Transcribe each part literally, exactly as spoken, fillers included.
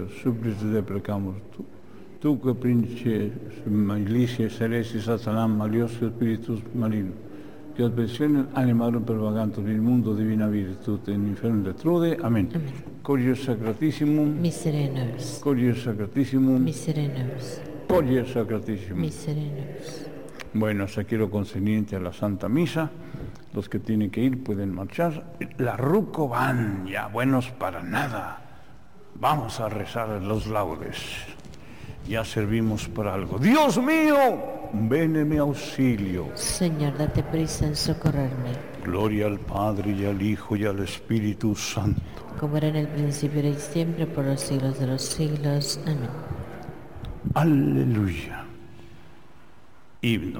supplici te precamur. Tu, tu que principes malicia celesti Satanás, malioso spiritus maligno, que ad pensiones animarum pervagantur in mundo divina virtute in inferno detrude. Amén. Amén. Coglie sacratissimum, Miserere nobis. coglie sacratissimum, Miserere nobis. coglie sacratissimum. Miserere nobis. Bueno, hasta aquí lo concerniente a la Santa Misa. Los que tienen que ir pueden marchar. La Ruco van ya buenos para nada. Vamos a rezar los laudes. Ya servimos para algo. Dios mío, ven en mi auxilio. Señor, date prisa en socorrerme. Gloria al Padre y al Hijo y al Espíritu Santo. Como era en el principio, ahora y siempre, por los siglos de los siglos. Amén. Aleluya. Himno.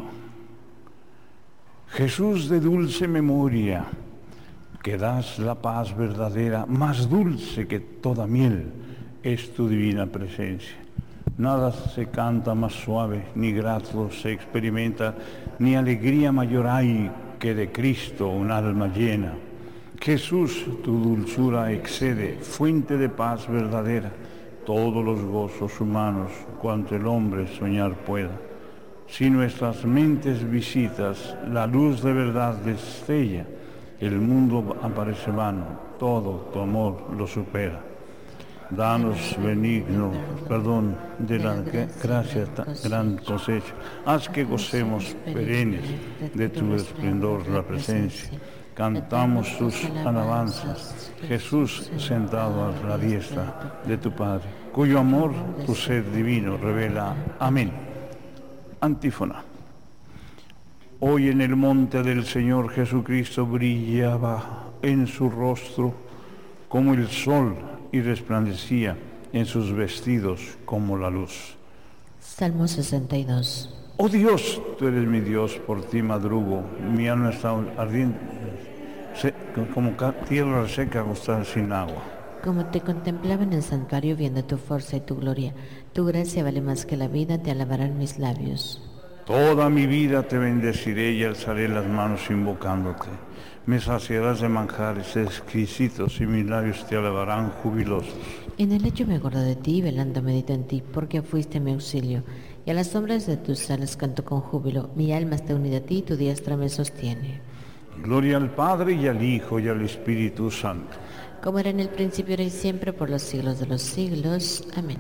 Jesús de dulce memoria, que das la paz verdadera, más dulce que toda miel, es tu divina presencia. Nada se canta más suave, ni grato se experimenta, ni alegría mayor hay que de Cristo un alma llena. Jesús, tu dulzura excede, fuente de paz verdadera, todos los gozos humanos, cuanto el hombre soñar pueda. Si nuestras mentes visitas, la luz de verdad destella, el mundo aparece vano, todo tu amor lo supera. Danos benigno perdón de la gracia gran cosecha, haz que gocemos perennes de tu esplendor la presencia. Cantamos tus alabanzas, Jesús sentado a la diestra de tu Padre, cuyo amor tu ser divino revela. Amén. Antífona. Hoy en el monte del Señor Jesucristo brillaba en su rostro como el sol y resplandecía en sus vestidos como la luz. Salmo sesenta y dos. Oh Dios, tú eres mi Dios, por ti madrugo, mi alma está ardiente, se, como tierra seca acostada sin agua. Como te contemplaba en el santuario viendo tu fuerza y tu gloria, tu gracia vale más que la vida, te alabarán mis labios. Toda mi vida te bendeciré y alzaré las manos invocándote. Me saciarás de manjares exquisitos y mis labios te alabarán jubilosos. En el lecho me acuerdo de ti, velando medito en ti, porque fuiste mi auxilio. Y a las sombras de tus alas canto con júbilo. Mi alma está unida a ti, tu diestra me sostiene. Gloria al Padre y al Hijo y al Espíritu Santo. Como era en el principio, ahora y siempre, por los siglos de los siglos. Amén.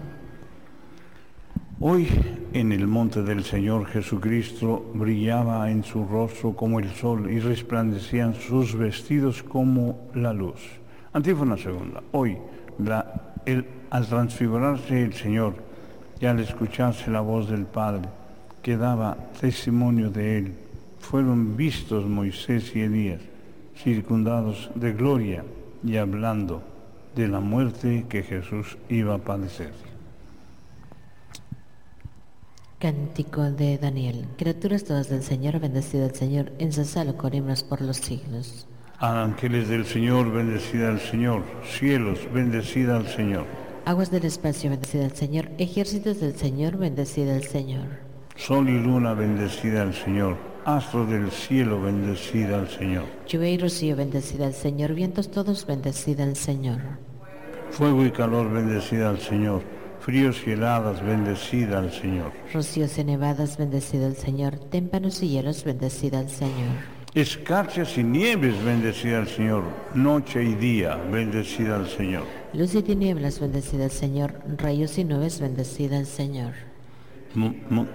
Hoy en el monte del Señor Jesucristo brillaba en su rostro como el sol y resplandecían sus vestidos como la luz. Antífona segunda. Hoy, la, el, al transfigurarse el Señor y al escucharse la voz del Padre que daba testimonio de él, fueron vistos Moisés y Elías, circundados de gloria y hablando de la muerte que Jesús iba a padecer. Cántico de Daniel. Criaturas todas del Señor, bendecida el Señor, ensalzalo con himnos por los siglos. Ángeles del Señor, bendecida al Señor. Cielos, bendecida al Señor. Aguas del espacio, bendecida al Señor. Ejércitos del Señor, bendecida al Señor. Sol y luna, bendecida al Señor. Astros del cielo, bendecida al Señor. Lluvia y rocío, bendecida al Señor. Vientos todos, bendecida al Señor. Fuego y calor, bendecida al Señor. Fríos y heladas, bendecida al Señor. Rocíos y nevadas, bendecida al Señor. Témpanos y hielos, bendecida al Señor. Escarchas y nieves, bendecida al Señor. Noche y día, bendecida al Señor. Luz y tinieblas, bendecida al Señor. Rayos y nubes, bendecida al Señor. Mo, mo,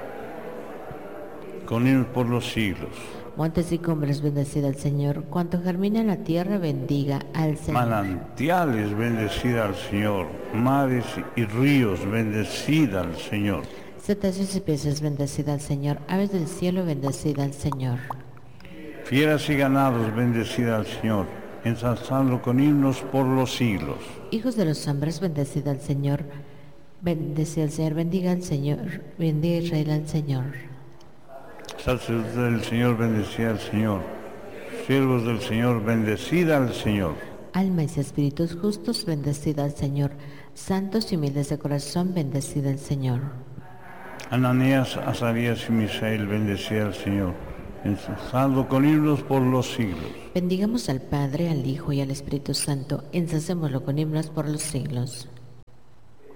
con él por los siglos. Montes y cumbres, bendecida al Señor. Cuanto germina en la tierra, bendiga al Señor. Manantiales, bendecida al Señor. Mares y ríos, bendecida al Señor. Cetáceos y peces, bendecida al Señor. Aves del cielo, bendecida al Señor. Fieras y ganados, bendecida al Señor. Ensalzadlo con himnos por los siglos. Hijos de los hombres, bendecida al Señor. Bendecida al Señor, bendiga al Señor. Bendiga Israel al Señor. Sacerdotes del Señor, bendecida al Señor. Siervos del Señor, bendecida al Señor. Almas y espíritus justos, bendecida al Señor. Santos y humildes de corazón, bendecida al Señor. Ananías, Azarías y Misael, bendecida al Señor. Ensalzado con himnos por los siglos. Bendigamos al Padre, al Hijo y al Espíritu Santo. Ensalcémoslo con himnos por los siglos.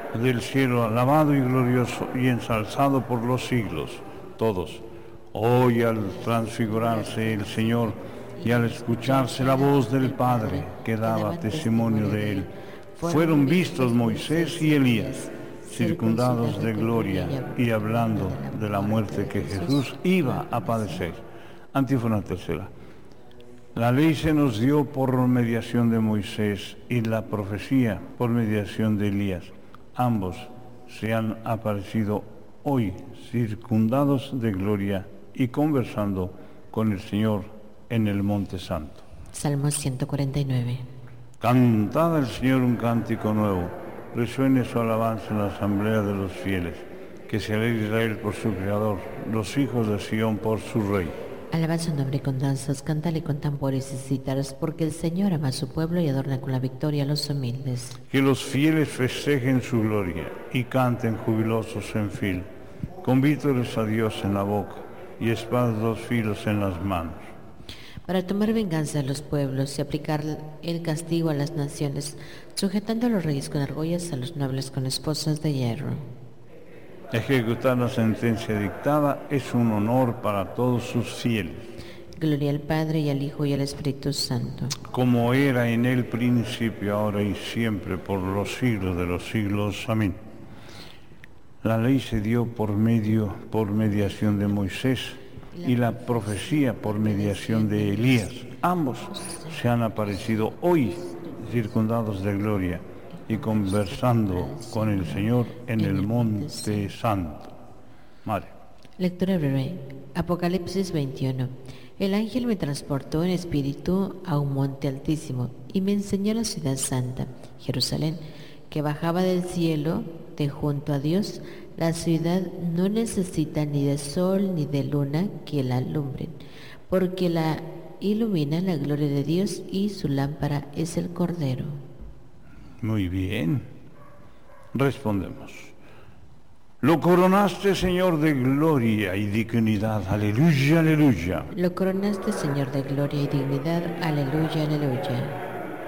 del cielo, alabado y glorioso y ensalzado por los siglos, todos. Hoy al transfigurarse el Señor y al escucharse la voz del Padre que daba testimonio de él, fueron vistos Moisés y Elías, circundados de gloria y hablando de la muerte que Jesús iba a padecer. Antífona tercera. La ley se nos dio por mediación de Moisés y la profecía por mediación de Elías. Ambos se han aparecido hoy circundados de gloria y conversando con el Señor en el Monte Santo. Salmo ciento cuarenta y nueve. Cantad al Señor un cántico nuevo, resuene su alabanza en la asamblea de los fieles, que se alegre Israel por su Creador, los hijos de Sión por su Rey. Alabad su nombre con danzas, cántale con tambores y cítaras, porque el Señor ama a su pueblo y adorna con la victoria a los humildes. Que los fieles festejen su gloria y canten jubilosos en fil, con vítores a Dios en la boca y espadas de dos filos en las manos. Para tomar venganza a los pueblos y aplicar el castigo a las naciones, sujetando a los reyes con argollas, a los nobles con esposas de hierro. Ejecutar la sentencia dictada es un honor para todos sus fieles. Gloria al Padre y al Hijo y al Espíritu Santo. Como era en el principio, ahora y siempre, por los siglos de los siglos. Amén. La ley se dio por medio, por mediación de Moisés y la profecía por mediación de Elías. Ambos se han aparecido hoy circundados de gloria y conversando con el Señor en el Monte Santo. Madre. Lectura breve. Apocalipsis veintiuno. El ángel me transportó en espíritu a un monte altísimo y me enseñó la ciudad santa, Jerusalén, que bajaba del cielo de junto a Dios. La ciudad no necesita ni de sol ni de luna que la alumbren, porque la ilumina la gloria de Dios y su lámpara es el Cordero. Muy bien. Respondemos. Lo coronaste, Señor, de gloria y dignidad. Aleluya, aleluya. Lo coronaste, Señor, de gloria y dignidad. Aleluya, aleluya.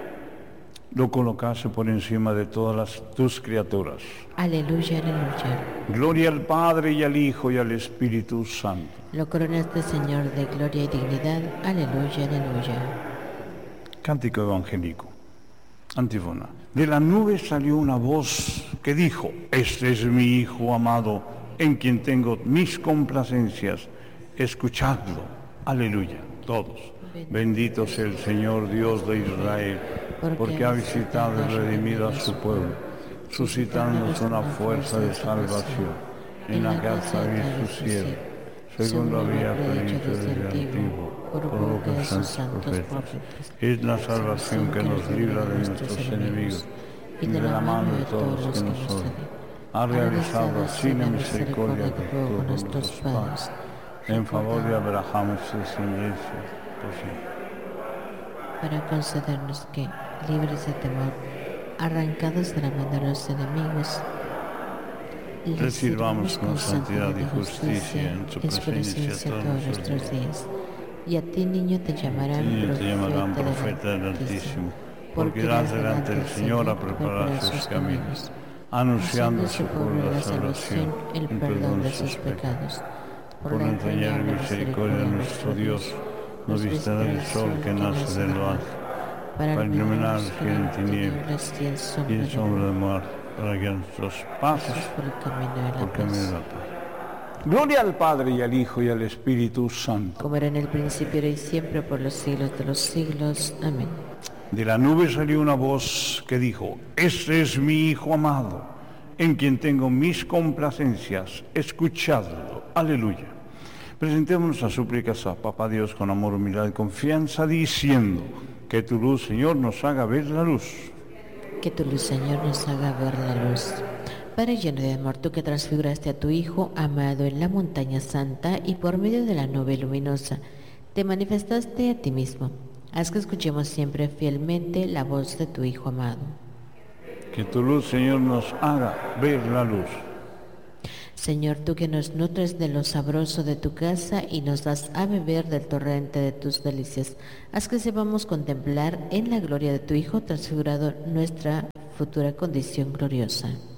Lo colocaste por encima de todas las, tus criaturas. Aleluya, aleluya. Gloria al Padre y al Hijo y al Espíritu Santo. Lo coronaste, Señor, de gloria y dignidad. Aleluya, aleluya. Cántico evangélico. Antífona. De la nube salió una voz que dijo: este es mi Hijo amado, en quien tengo mis complacencias. Escuchadlo. Aleluya. Todos. Bendito sea el Señor Dios de Israel, porque ha visitado y redimido a su pueblo, suscitándonos una fuerza de salvación en la casa de su siervo, según lo había predicho desde el antiguo, por boca de sus santos profetas. Es la salvación que nos libra de nuestros enemigos y de la mano de todos los que nos odian. Ha realizado así la misericordia que tuvo nuestros padres, en favor de Abraham y su descendencia. Para concedernos que, libres de temor, arrancados de la mano de los enemigos, les sirvamos con santidad y justicia en su presencia todos nuestros días. Y a ti, niño, te llamarán, niño profeta, te llamarán del profeta del Altísimo, porque irás delante del Señor a preparar sus caminos, anunciando a su pueblo la salvación, el perdón de sus pecados. Por la entrañable misericordia de nuestro Dios, nos visitará el sol que nace del lo alto, para iluminar los que en tinieblas y en sombra de muerte, para que nuestros pasos por el camino de la por camino de paz. la paz. Gloria al Padre y al Hijo y al Espíritu Santo. Como era en el principio, ahora y siempre, por los siglos de los siglos. Amén. De la nube salió una voz que dijo: este es mi Hijo amado, en quien tengo mis complacencias. Escuchadlo. Aleluya. Presentemos nuestras súplicas a Papá Dios con amor, humildad y confianza, diciendo: que tu luz, Señor, nos haga ver la luz. Que tu luz, Señor, nos haga ver la luz. Padre lleno de amor, tú que transfiguraste a tu Hijo amado en la montaña santa y por medio de la nube luminosa, te manifestaste a ti mismo. Haz que escuchemos siempre fielmente la voz de tu Hijo amado. Que tu luz, Señor, nos haga ver la luz. Señor, tú que nos nutres de lo sabroso de tu casa y nos das a beber del torrente de tus delicias, haz que sepamos contemplar en la gloria de tu Hijo transfigurado nuestra futura condición gloriosa.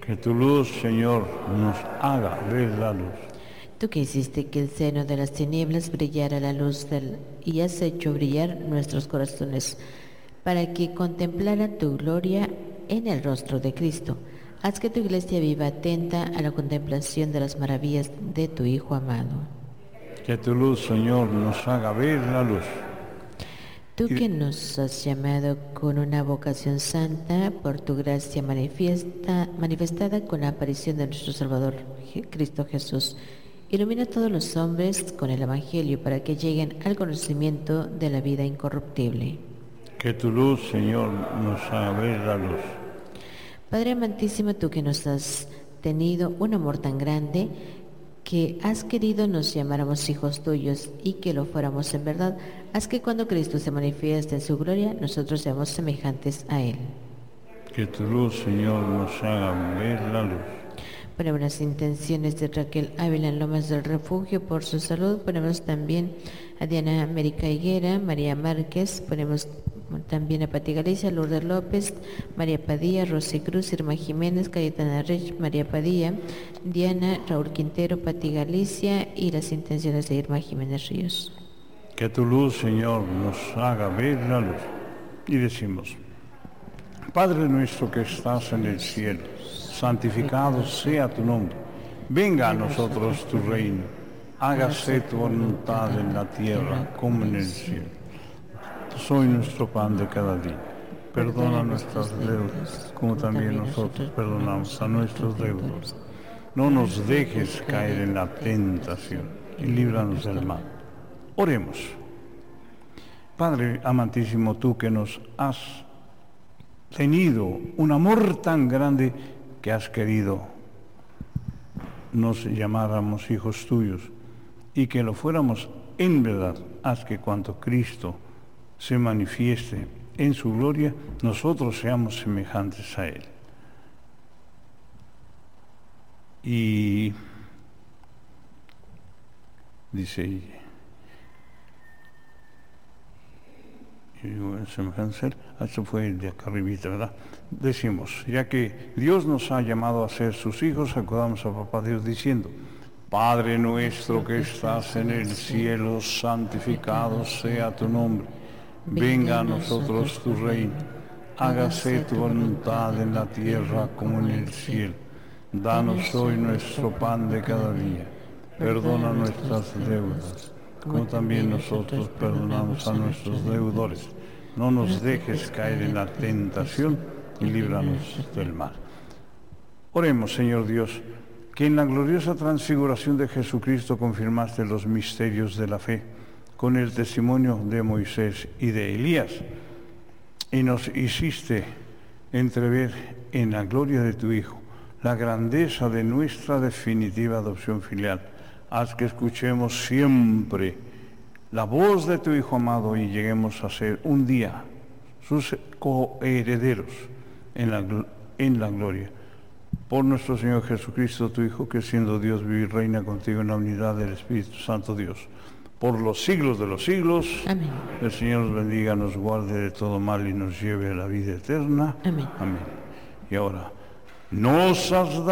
Que tu luz, Señor, nos haga ver la luz. Tú que hiciste que el seno de las tinieblas brillara la luz del, y has hecho brillar nuestros corazones, para que contemplaran tu gloria en el rostro de Cristo. Haz que tu iglesia viva atenta a la contemplación de las maravillas de tu Hijo amado. Que tu luz, Señor, nos haga ver la luz. Tú que nos has llamado con una vocación santa por tu gracia manifiesta, manifestada con la aparición de nuestro Salvador Cristo Jesús, ilumina a todos los hombres con el Evangelio para que lleguen al conocimiento de la vida incorruptible. Que tu luz, Señor, nos haga ver la luz. Padre amantísimo, tú que nos has tenido un amor tan grande, que has querido nos llamáramos hijos tuyos y que lo fuéramos en verdad, haz que cuando Cristo se manifieste en su gloria, nosotros seamos semejantes a Él. Que tu luz, Señor, nos haga ver la luz. Ponemos las intenciones de Raquel Ávila en Lomas del Refugio por su salud. Ponemos también a Diana América Higuera, María Márquez. Ponemos también a Pati Galicia, Lourdes López, María Padilla, Rosy Cruz, Irma Jiménez, Cayetana Rech, María Padilla, Diana, Raúl Quintero, Pati Galicia y las intenciones de Irma Jiménez Ríos. Que tu luz, Señor, nos haga ver la luz. Y decimos: Padre nuestro que estás en el cielo, santificado sea tu nombre. Venga a nosotros tu reino. Hágase tu voluntad en la tierra como en el cielo. Soy nuestro pan de cada día. Perdona nuestras deudas, como también nosotros perdonamos a nuestros deudores. No nos dejes caer en la tentación y líbranos del mal. Oremos. Padre amantísimo, tú que nos has tenido un amor tan grande que has querido nos llamáramos hijos tuyos y que lo fuéramos en verdad, haz que cuando Cristo se manifieste en su gloria, nosotros seamos semejantes a Él. Y dice, semejantes a Él, eso fue el de acá arribita, ¿verdad? Decimos, ya que Dios nos ha llamado a ser sus hijos, acudamos a Papá Dios diciendo: Padre nuestro que estás en el cielo, santificado sea tu nombre. Venga a nosotros tu reino. Hágase tu voluntad en la tierra como en el cielo. Danos hoy nuestro pan de cada día. Perdona nuestras deudas, como también nosotros perdonamos a nuestros deudores. No nos dejes caer en la tentación y líbranos del mal. Oremos, Señor Dios, que en la gloriosa transfiguración de Jesucristo confirmaste los misterios de la fe con el testimonio de Moisés y de Elías, y nos hiciste entrever en la gloria de tu Hijo la grandeza de nuestra definitiva adopción filial. Haz que escuchemos siempre la voz de tu Hijo amado y lleguemos a ser un día sus coherederos en la, en la gloria. Por nuestro Señor Jesucristo, tu Hijo, que siendo Dios vive y reina contigo en la unidad del Espíritu Santo Dios, por los siglos de los siglos. Amén. El Señor nos bendiga, nos guarde de todo mal y nos lleve a la vida eterna. Amén. Amén. Y ahora, nos has dado